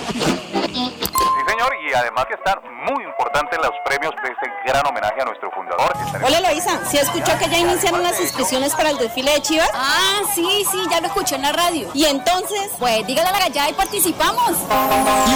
Sí, señor, y además que están muy importantes los premios de este gran homenaje a nuestro fundador. Hola, Eloisa, ¿sí escuchó que ya iniciaron las inscripciones para el desfile de Chivas? Ah, sí, ya lo escuché en la radio. ¿Y entonces? Pues dígale a la gallada y participamos. Y